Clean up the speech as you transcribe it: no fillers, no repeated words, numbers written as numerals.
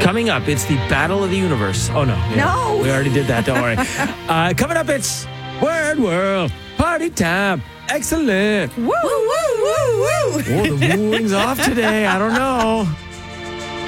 Coming up, it's the Battle of the Universe. Oh, no. No. We already did that. Don't worry. Coming up, it's Word World. Party time. Excellent. Woo, woo, woo, woo. Oh, the wooing's off today. I don't know.